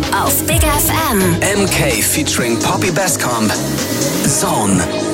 auf Big FM. MK featuring Poppy Bascomb. Zone.